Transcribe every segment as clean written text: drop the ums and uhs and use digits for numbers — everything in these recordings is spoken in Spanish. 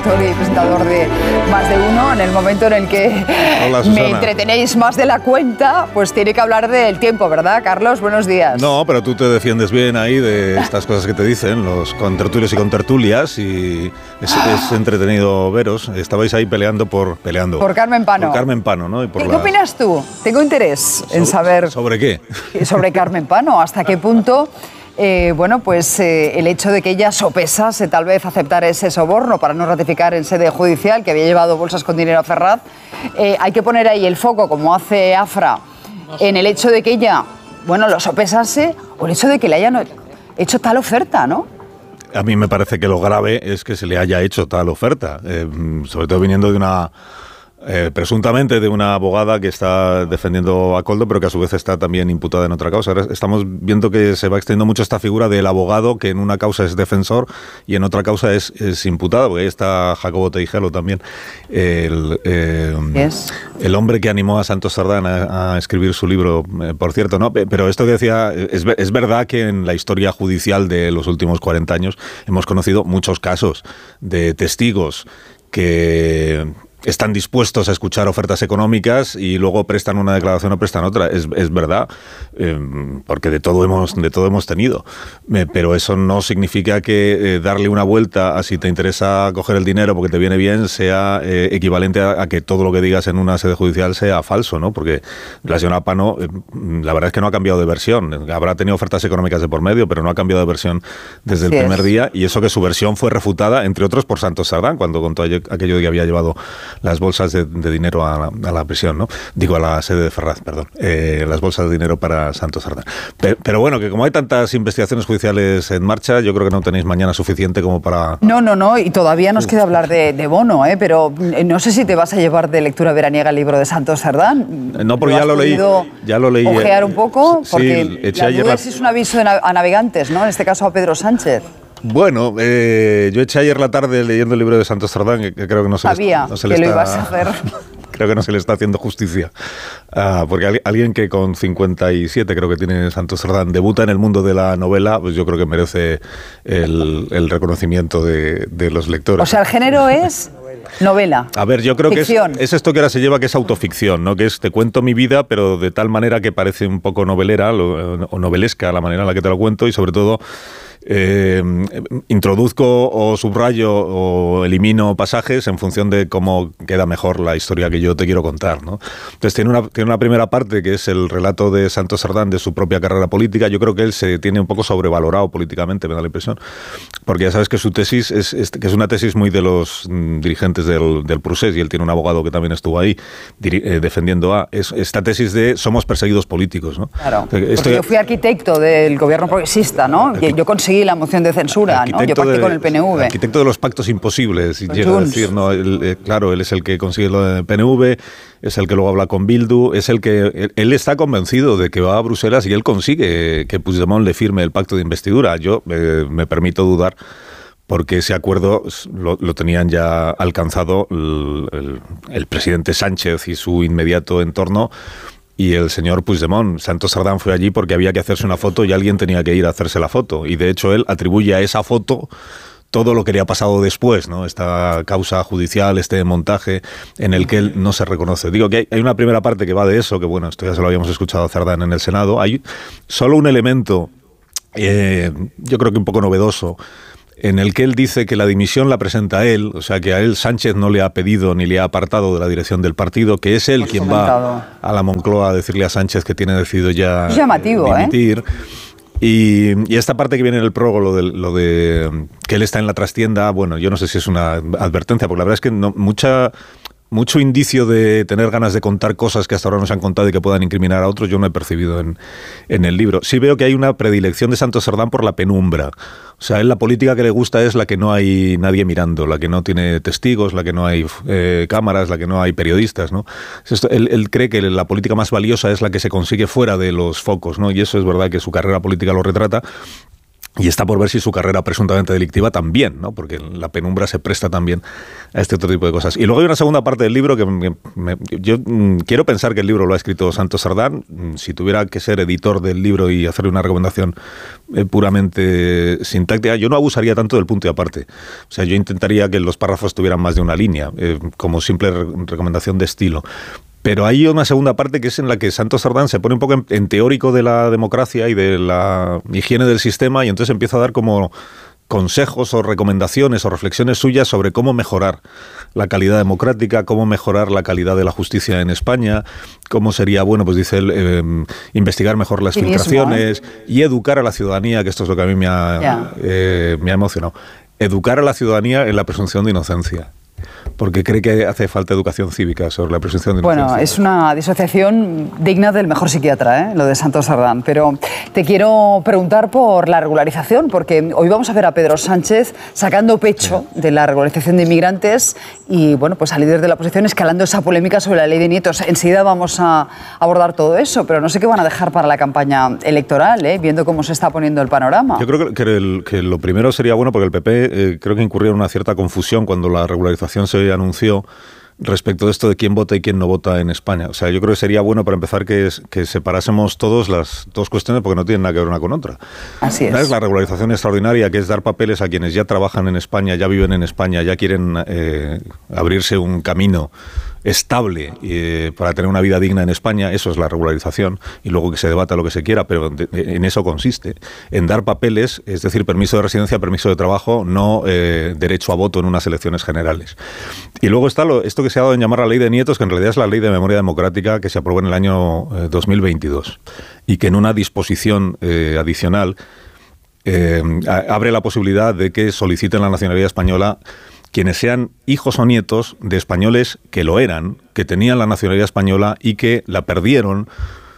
actor y presentador de Más de Uno. En el momento en el que me entretenéis más de la cuenta, pues tiene que hablar del tiempo, ¿verdad, Carlos? Buenos días. No, pero tú te defiendes bien ahí de estas cosas que te dicen los contertulios y contertulias, y es entretenido veros. Estabais ahí peleando por Carmen Pano. Por Carmen Pano, ¿no? Y por ¿Qué opinas tú? Tengo interés en saber... ¿Sobre qué? Sobre Carmen Pano. ¿Hasta qué punto... el hecho de que ella sopesase tal vez aceptar ese soborno para no ratificar en sede judicial que había llevado bolsas con dinero a Ferraz, hay que poner ahí el foco, como hace Afra, en el hecho de que ella, lo sopesase, o el hecho de que le hayan hecho tal oferta, ¿no? A mí me parece que lo grave es que se le haya hecho tal oferta, sobre todo viniendo de una... presuntamente de una abogada que está defendiendo a Koldo, pero que a su vez está también imputada en otra causa. Ahora estamos viendo que se va extendiendo mucho esta figura del abogado que en una causa es defensor y en otra causa es imputado, porque ahí está Jacobo Teijelo también, el hombre que animó a Santos Sardán a escribir su libro, por cierto, ¿no? Pero esto que decía, es verdad que en la historia judicial de los últimos 40 años hemos conocido muchos casos de testigos que están dispuestos a escuchar ofertas económicas y luego prestan una declaración o prestan otra. Es verdad, porque de todo hemos tenido. Pero eso no significa que darle una vuelta a si te interesa coger el dinero porque te viene bien sea equivalente a que todo lo que digas en una sede judicial sea falso, ¿no? Porque la señora Pano, la verdad es que no ha cambiado de versión. Habrá tenido ofertas económicas de por medio, pero no ha cambiado de versión desde el primer día. Y eso que su versión fue refutada, entre otros, por Santos Sardán, cuando contó aquello de que había llevado las bolsas de dinero a la prisión, ¿no? Digo, a la sede de Ferraz, perdón. Las bolsas de dinero para Santos Sardán. Pero bueno, que como hay tantas investigaciones judiciales en marcha, yo creo que no tenéis mañana suficiente como para... No, y todavía nos queda hablar de Bono, pero no sé si te vas a llevar de lectura veraniega el libro de Santos Sardán. No, porque ya lo leí. ¿Ojear un poco? Porque sí, la duda es un aviso a navegantes, ¿no? En este caso a Pedro Sánchez. Bueno, yo eché ayer la tarde leyendo el libro de Santos Sardán, que creo que no se le lo ibas a hacer. Creo que no se le está haciendo justicia. Porque alguien que con 57, creo que tiene Santos Sardán, debuta en el mundo de la novela, pues yo creo que merece el reconocimiento de los lectores. O sea, el género es... novela. A ver, yo creo ficción. que es esto que ahora se lleva, que es autoficción, ¿no? Que es te cuento mi vida, pero de tal manera que parece un poco novelera o novelesca la manera en la que te lo cuento, y sobre todo introduzco o subrayo o elimino pasajes en función de cómo queda mejor la historia que yo te quiero contar, ¿no? Entonces tiene una primera parte que es el relato de Santos Sardán de su propia carrera política. Yo creo que él se tiene un poco sobrevalorado políticamente, me da la impresión, porque ya sabes que su tesis que es una tesis muy de los dirigentes del Procés, y él tiene un abogado que también estuvo ahí defendiendo esta tesis de somos perseguidos políticos, ¿no? Claro, porque yo fui arquitecto del gobierno progresista, ¿no? Yo conseguí la moción de censura, ¿no? Yo pacté con el PNV. Arquitecto de los pactos imposibles, llega a decir, ¿no? Claro, él es el que consigue lo del PNV, es el que luego habla con Bildu, es el que... Él está convencido de que va a Bruselas y él consigue que Puigdemont le firme el pacto de investidura. Yo me permito dudar, porque ese acuerdo lo tenían ya alcanzado el presidente Sánchez y su inmediato entorno, y el señor Puigdemont. Santos Sardán fue allí porque había que hacerse una foto y alguien tenía que ir a hacerse la foto. Y de hecho él atribuye a esa foto todo lo que le ha pasado después, ¿no? Esta causa judicial, este montaje en el que él no se reconoce. Digo que hay una primera parte que va de eso, que bueno, esto ya se lo habíamos escuchado a Sardán en el Senado. Hay solo un elemento, yo creo que un poco novedoso, en el que él dice que la dimisión la presenta él, o sea que a él Sánchez no le ha pedido ni le ha apartado de la dirección del partido, que es él quien va a la Moncloa a decirle a Sánchez que tiene decidido ya dimitir. Y esta parte que viene en el prólogo, lo de que él está en la trastienda, bueno, yo no sé si es una advertencia, porque la verdad es que mucho indicio de tener ganas de contar cosas que hasta ahora no se han contado y que puedan incriminar a otros, yo no he percibido en el libro. Sí veo que hay una predilección de Santos Sardán por la penumbra. O sea, él la política que le gusta es la que no hay nadie mirando, la que no tiene testigos, la que no hay cámaras, la que no hay periodistas, ¿no? Él cree que la política más valiosa es la que se consigue fuera de los focos, ¿no? Y eso es verdad que su carrera política lo retrata. Y está por ver si su carrera presuntamente delictiva también, ¿no? Porque la penumbra se presta también a este otro tipo de cosas. Y luego hay una segunda parte del libro que yo quiero pensar que el libro lo ha escrito Santos Sardán. Si tuviera que ser editor del libro y hacerle una recomendación puramente sintáctica, yo no abusaría tanto del punto y aparte. O sea, yo intentaría que los párrafos tuvieran más de una línea, como simple recomendación de estilo. Pero hay una segunda parte que es en la que Santos Sardán se pone un poco en teórico de la democracia y de la higiene del sistema, y entonces empieza a dar como consejos o recomendaciones o reflexiones suyas sobre cómo mejorar la calidad democrática, cómo mejorar la calidad de la justicia en España, cómo sería, bueno, pues dice él, investigar mejor las filtraciones y educar a la ciudadanía, que esto es lo que a mí me ha emocionado. Educar a la ciudadanía en la presunción de inocencia. Porque cree que hace falta educación cívica sobre la presunción de inocencia. Bueno, es una disociación digna del mejor psiquiatra, lo de Santos Sardán. Pero te quiero preguntar por la regularización, porque hoy vamos a ver a Pedro Sánchez sacando pecho de la regularización de inmigrantes y, bueno, pues al líder de la oposición escalando esa polémica sobre la ley de nietos. Enseguida vamos a abordar todo eso, pero no sé qué van a dejar para la campaña electoral, viendo cómo se está poniendo el panorama. Yo creo que lo primero sería bueno, porque el PP creo que incurrió en una cierta confusión cuando la regularización se anunció respecto de esto de quién vota y quién no vota en España. O sea, yo creo que sería bueno, para empezar, que separásemos todos las dos cuestiones, porque no tienen nada que ver una con otra. Así es. Una es la regularización extraordinaria, que es dar papeles a quienes ya trabajan en España, ya viven en España, ya quieren abrirse un camino estable para tener una vida digna en España. Eso es la regularización, y luego que se debata lo que se quiera, pero en eso consiste, en dar papeles, es decir, permiso de residencia, permiso de trabajo, no derecho a voto en unas elecciones generales. Y luego está esto que se ha dado en llamar la ley de nietos, que en realidad es la ley de memoria democrática, que se aprobó en el año 2022, y que en una disposición adicional abre la posibilidad de que soliciten la nacionalidad española quienes sean hijos o nietos de españoles que lo eran, que tenían la nacionalidad española y que la perdieron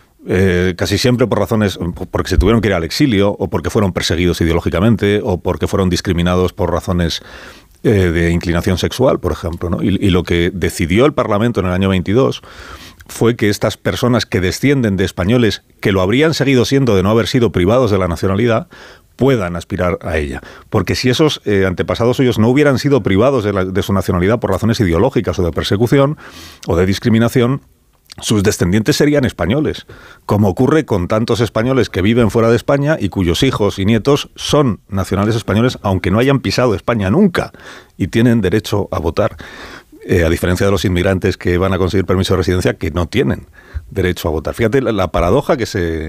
casi siempre por razones, porque se tuvieron que ir al exilio, o porque fueron perseguidos ideológicamente, o porque fueron discriminados por razones de inclinación sexual, por ejemplo, ¿no? Y lo que decidió el Parlamento en el año 22 fue que estas personas que descienden de españoles que lo habrían seguido siendo de no haber sido privados de la nacionalidad, puedan aspirar a ella. Porque si esos antepasados suyos no hubieran sido privados de su nacionalidad por razones ideológicas o de persecución o de discriminación, sus descendientes serían españoles, como ocurre con tantos españoles que viven fuera de España y cuyos hijos y nietos son nacionales españoles, aunque no hayan pisado España nunca, y tienen derecho a votar, a diferencia de los inmigrantes que van a conseguir permiso de residencia, que no tienen derecho a votar. Fíjate la paradoja que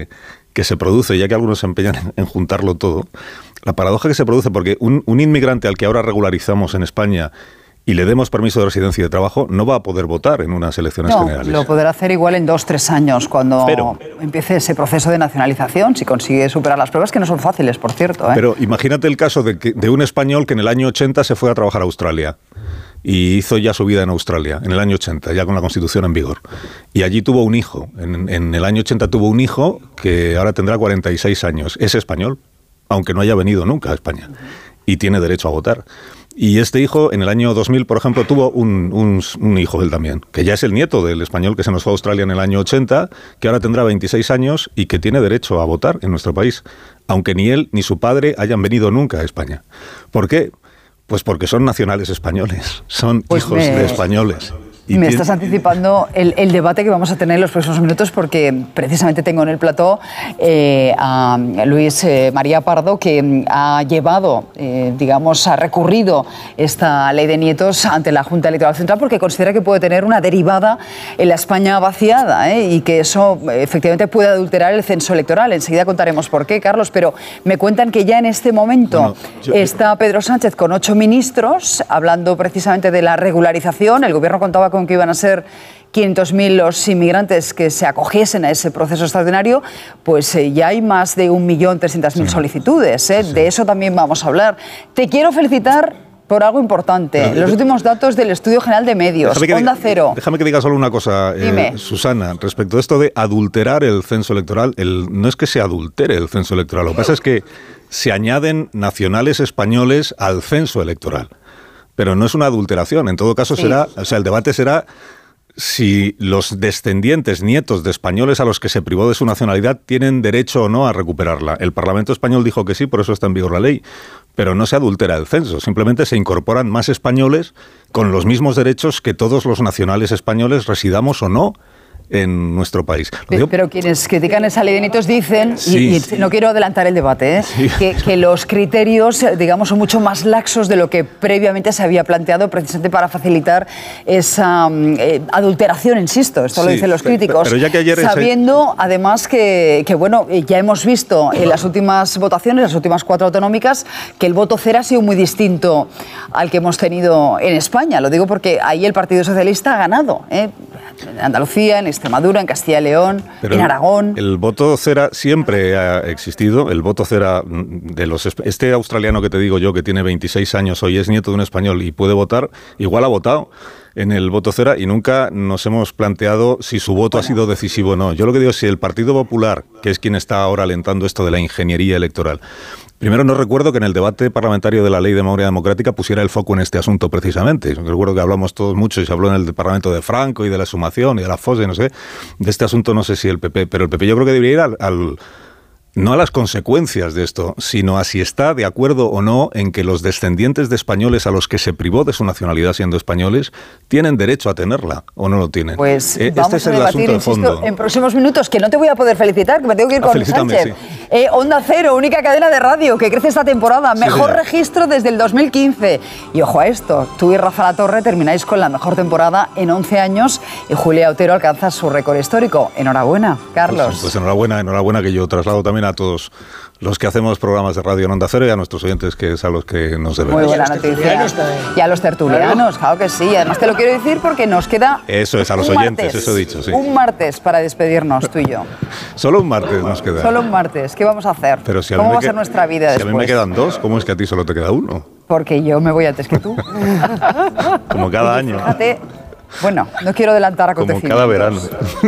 se produce, ya que algunos se empeñan en juntarlo todo, la paradoja que se produce, porque un inmigrante al que ahora regularizamos en España y le demos permiso de residencia y de trabajo, no va a poder votar en unas elecciones generales. Lo podrá hacer igual en 2-3 años, cuando empiece ese proceso de nacionalización, si consigue superar las pruebas, que no son fáciles, por cierto. Pero imagínate el caso de un español que en el año 80 se fue a trabajar a Australia y hizo ya su vida en Australia, en el año 80, ya con la Constitución en vigor. Y allí tuvo un hijo. En el año 80 tuvo un hijo que ahora tendrá 46 años. Es español, aunque no haya venido nunca a España. Y tiene derecho a votar. Y este hijo, en el año 2000, por ejemplo, tuvo un hijo él también, que ya es el nieto del español que se nos fue a Australia en el año 80, que ahora tendrá 26 años y que tiene derecho a votar en nuestro país, aunque ni él ni su padre hayan venido nunca a España. ¿Por qué? Pues porque son nacionales españoles, son hijos de españoles. Me estás anticipando el debate que vamos a tener en los próximos minutos, porque precisamente tengo en el plató a Luis María Pardo, que ha llevado, ha recurrido esta ley de nietos ante la Junta Electoral Central, porque considera que puede tener una derivada en la España vaciada, y que eso efectivamente puede adulterar el censo electoral. Enseguida contaremos por qué, Carlos, pero me cuentan que ya en este momento está Pedro Sánchez con 8 ministros hablando precisamente de la regularización. El gobierno contaba con que iban a ser 500.000 los inmigrantes que se acogiesen a ese proceso extraordinario, pues ya hay más de 1.300.000 solicitudes. De eso también vamos a hablar. Te quiero felicitar por algo importante. Los últimos datos del Estudio General de Medios, Onda Cero. Déjame que diga solo una cosa, Susana, respecto a esto de adulterar el censo electoral. No es que se adultere el censo electoral, lo que pasa es que se añaden nacionales españoles al censo electoral. Pero no es una adulteración. En todo caso, el debate será si los descendientes, nietos de españoles a los que se privó de su nacionalidad tienen derecho o no a recuperarla. El Parlamento español dijo que sí, por eso está en vigor la ley. Pero no se adultera el censo, simplemente se incorporan más españoles con los mismos derechos que todos los nacionales españoles, residamos o no en nuestro país. Pero quienes critican esa ley de nietos dicen, y no quiero adelantar el debate, que los criterios, digamos, son mucho más laxos de lo que previamente se había planteado, precisamente para facilitar esa adulteración, insisto, esto lo dicen los críticos, pero ya que ayer sabiendo además que, bueno, ya hemos visto en las últimas votaciones, las últimas 4 autonómicas, que el voto cero ha sido muy distinto al que hemos tenido en España. Lo digo porque ahí el Partido Socialista ha ganado, en Andalucía, en Extremadura, en Castilla y León, pero en Aragón. El voto cera siempre ha existido. El voto cera de los... Este australiano que te digo yo, que tiene 26 años, hoy es nieto de un español y puede votar, igual ha votado en el voto cera y nunca nos hemos planteado si su voto ha sido decisivo o no. Yo lo que digo es si el Partido Popular, que es quien está ahora alentando esto de la ingeniería electoral, primero, no recuerdo que en el debate parlamentario de la Ley de Memoria Democrática pusiera el foco en este asunto precisamente. Recuerdo que hablamos todos mucho y se habló en el Parlamento de Franco y de la exhumación y de la fosa y no sé. De este asunto no sé si el PP, pero el PP yo creo que debería ir no a las consecuencias de esto, sino a si está de acuerdo o no en que los descendientes de españoles a los que se privó de su nacionalidad siendo españoles tienen derecho a tenerla o no lo tienen. Pues vamos este es a debatir, el asunto de fondo. Insisto, en próximos minutos, que no te voy a poder felicitar, que me tengo que ir con Sánchez. Sí. Onda Cero, única cadena de radio que crece esta temporada, mejor registro desde el 2015. Y ojo a esto, tú y Rafa La Torre termináis con la mejor temporada en 11 años y Julia Otero alcanza su récord histórico. Enhorabuena, Carlos. Pues enhorabuena que yo traslado también a todos los que hacemos programas de radio en Onda Cero y a nuestros oyentes, que es a los que nos debemos. Muy buena noticia. Y a los tertulianos, claro que sí. Además te lo quiero decir porque nos queda... Eso es, a los oyentes, eso he dicho, sí. Un martes para despedirnos, tú y yo. Solo un martes nos queda. Solo un martes. ¿Qué vamos a hacer? Pero si ¿Cómo va a ser nuestra vida después? Si a mí me quedan 2, ¿cómo es que a ti solo te queda 1? Porque yo me voy antes que tú. Como cada año. Fíjate, bueno, no quiero adelantar acontecimientos. Como cada verano.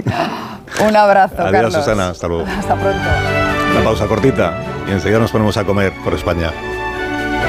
Un abrazo, Adiós, Carlos. Susana, hasta luego. Hasta pronto. Una pausa cortita y enseguida nos ponemos a comer por España.